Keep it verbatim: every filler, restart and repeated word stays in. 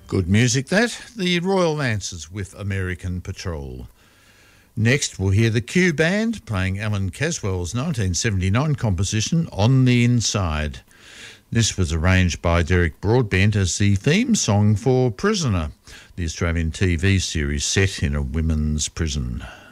Good music that. The Royal Lancers with American Patrol. Next we'll hear the Q Band playing Alan Caswell's nineteen seventy-nine composition On the Inside. This was arranged by Derek Broadbent as the theme song for Prisoner, the Australian T V series set in a women's prison.